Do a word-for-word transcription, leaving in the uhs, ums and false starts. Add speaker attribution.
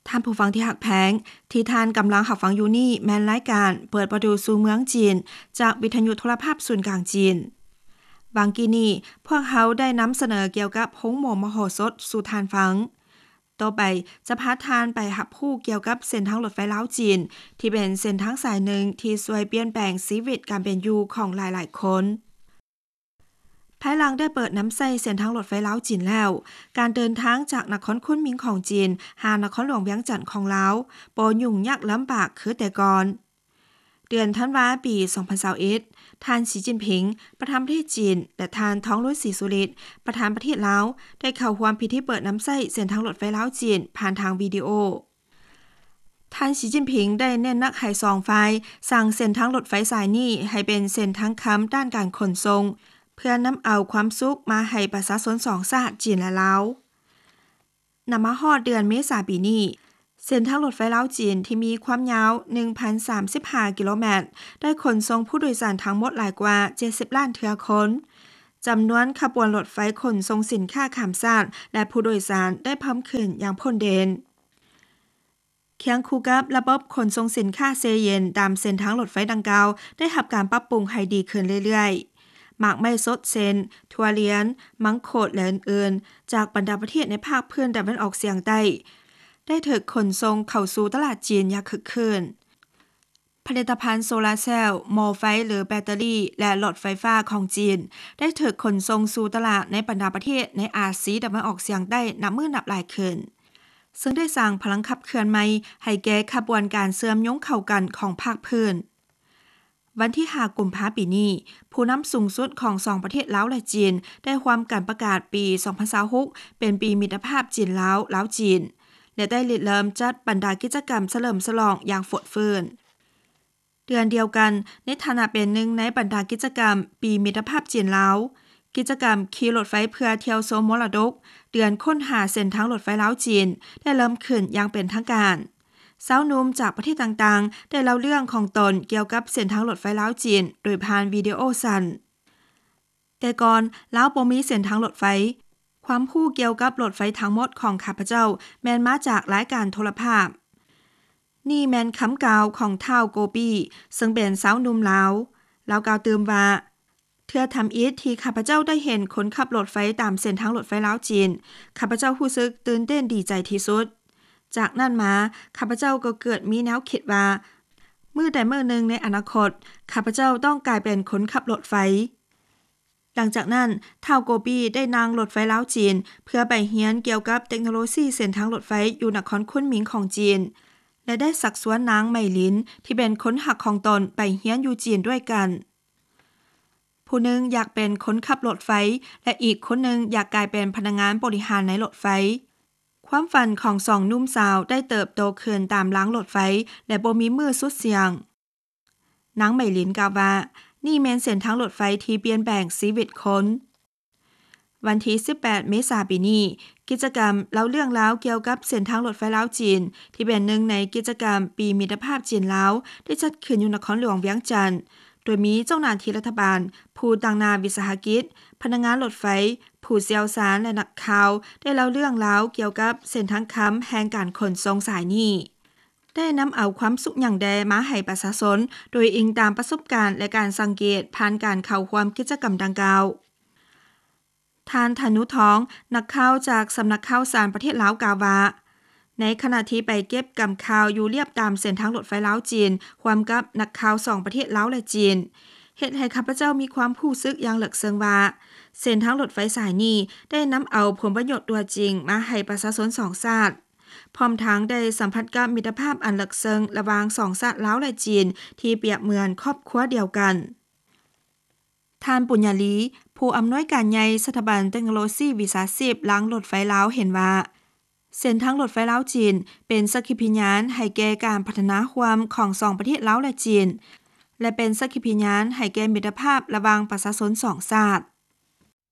Speaker 1: ท่านผู้ฟังที่หักแพงที่ท่านกำลังหักฟังอยู่นี่แม่นรายการเปิดประตูสู่เมืองจีนจากวิทยุโทรภาพศูนย์กลางจีนบางกีนี้พวกเขาได้นำเสนอเกี่ยวกับหงส์หมมโหสถสู่ทานฟังต่อไปจะพาทานไปหับผู้เกี่ยวกับเส้นทางรถไฟลาวจีนที่เป็นเส้นทางสายหนึ่งที่ช่วยเปลี่ยนแปลงชีวิตการเป็นอยู่ของหลายๆคนภายหลังได้เปิดน้ำใส่เส้นทางรถไฟลาวจีนแล้วการเดินทางจากนครคุ้นหมิงของจีนหานครหลวงเวียงจันทน์ของลาวบ่ยุ่งยากลำบากคือแต่ก่อนเดือนธันวาคมปีสองพันยี่สิบเอ็ดท่านสีจิ้นผิงประธานประเทศจีนและท่านท้องรุ่ยศรีสุริตประธานประเทศลาวได้เข้าร่วมพิธีเปิดน้ำใส่เส้นทางรถไฟลาวจีนผ่านทางวิดีโอท่านสีจิ้นผิงได้เน้นนักให้สองฝ่ายสร้างเส้นทางรถไฟสายนี้ให้เป็นเส้นทางค้ำด้านการขนส่งเพื่อนำเอาความสุขมาให้ประชาชนสองชาติจีนและลาวนำมาฮอดเดือนเมษายนปีนี้เส้นทางรถไฟลาวจีนที่มีความยาว หนึ่งพันสามสิบห้า กิโลเมตรได้ขนส่งผู้โดยสารทั้งหมดหลายกว่าเจ็ดสิบล้านเทื่อคนจำนวนขบวนรถไฟขนส่งสินค้าข้ามชาติและผู้โดยสารได้เพิ่มขึ้นอย่างพ้นเด่นเคียงคู่กับระบบขนส่งสินค้าเซเยนตามเส้นทางรถไฟดังกล่าวได้รับการปรับปรุงให้ดีขึ้นเรื่อยๆหมากไม้สดเซนถั่วเหลียนมังโคดและอื่นๆจากบรรดาประเทศในภาคพื้นตะวันออกเฉียงใต้ได้ถูกขนส่งเข้าสู่ตลาดจีนอย่างคึกคืนผลิตภัณฑ์โซลาร์เซลล์หม้อไฟหรือแบตเตอรี่และหลอดไฟฟ้าของจีนได้ถูกขนส่งสู่ตลาดในบรรดาประเทศในอาเซียนตะวันออกเฉียงใต้นับมือนับหลายขึ้นซึ่งได้สร้างพลังขับเคลื่อนใหม่ให้แก่ขบวนการเชื่อมโยงเข้ากันของภาคพื้นวันที่ห้ากุมภาพันธ์ปีนี้ผู้นำสูงสุดของสองประเทศลาวและจีนได้ความการประกาศปีสองพันยี่สิบหกเป็นปีมิตรภาพจีนลาวลาวจีนและได้ริเริ่มจัดบรรดากิจกรรมเฉลิมฉลองอย่างฝดฟื้นเดือนเดียวกันในฐานะเป็นหนึ่งในบรรดากิจกรรมปีมิตรภาพจีนลาวกิจกรรมขี่รถไฟเพื่อเที่ยวชมมรดกเดือนค้นหาเส้นทางรถไฟลาวจีนได้เริ่มขึ้นอย่างเป็นทางการสาวหนุ่มจากประเทศต่างๆได้เล่าเรื่องของตนเกี่ยวกับเส้นทางรถไฟลาวจีนโดยผ่านวิดีโอสั้นแต่ก่อนลาวบ่มีเส้นทางรถไฟความรู้เกี่ยวกับรถไฟทั้งหมดของข้าพเจ้าแม่นมาจากรายการโทรภาพนี่แม่นคำกล่าวของท้าวโกปี้ซึ่งเป็นสาวหนุ่มลาวลาวกล่าวเติมว่าเทื่อทำอิฐที่ข้าพเจ้าได้เห็นคนขับรถไฟตามเส้นทางรถไฟลาวจีนข้าพเจ้ารู้สึกตื่นเต้นดีใจที่สุดจากนั้นมาข้าพเจ้าก็เกิดมีแนวคิดว่ามื้อใดมื้อหนึ่งในอนาคตข้าพเจ้าต้องกลายเป็นคนขับรถไฟหลังจากนั้นท้าวโกปี้ได้นั่งรถไฟลาวจีนเพื่อไปเรียนเกี่ยวกับเทคโนโลยีเส้นทางรถไฟอยู่นครคุ้นหมิงของจีนและได้สักสวนนางไหมหลินที่เป็นคนหักของตนไปเรียนอยู่จีนด้วยกันผู้หนึ่งอยากเป็นคนขับรถไฟและอีกคนหนึ่งอยากกลายเป็นพนักงานบริหารในรถไฟความฝันของสองหนุ่มสาวได้เติบโตขึ้นตามล้างรถไฟและบ่มีมือสุดเสียงนางไหมหลินกล่าวว่านี่แม่นเส้นทางรถไฟที่เปลี่ยนแปลงชีวิตคนวันที่สิบแปดเมษายนปีนี้กิจกรรมเล่าเรื่องราวเกี่ยวกับเส้นทางรถไฟลาวจีนที่เป็นหนึ่งในกิจกรรมปีมิตรภาพจีนลาวได้จัดขึ้นอยู่นครหลวงเวียงจันทน์โดยมีเจ้าหน้าที่รัฐบาลผู้ต่างหน้าวิสาหกิจพนักงานรถไฟผู้เชี่ยวชาญและนักข่าวได้เล่าเรื่องราวเกี่ยวกับเส้นทางค้ำแห่งการขนส่งสายนี้ได้นำเอาความสุขอย่างแดมาให้ประชาชนโดยอิงตามประสบการณ์และการสังเกตผ่านการเข้าร่วมกิจกรรมดังกล่าวท่านธนุทองนักข่าวจากสำนักข่าวสารประเทศลาวกล่าวว่าในขณะที่ไปเก็บกำข่าวอยู่เรียบตามเส้นทางรถไฟลาวจีนร่วมกับนักข่าวสองประเทศลาวและจีนเฮ็ดให้ข้าพเจ้ามีความรู้สึกอย่างลึกซึ้งว่าเส้นทางรถไฟสายนี้ได้นำเอาผลประโยชน์ตัวจริงมาให้ประชาชนสองชาติพร้อมทั้งได้สัมผัสกับมิตรภาพอันลึกซึ้งระหว่างสองชาติลาวและจีนที่เปรียบเหมือนครอบครัวเดียวกันท่านปุญญาลีผู้อำนวยการใหญ่สถาบันเทคโนโลยีวิชาชีพล้างรถไฟลาวเห็นว่าเส้นทางรถไฟลาวจีนเป็นสักขีพยานให้แก่การพัฒนาความของสองประเทศลาวและจีนและเป็นสักขีพยานให้แก่มิตรภาพระหว่างประชาชนสองชาติ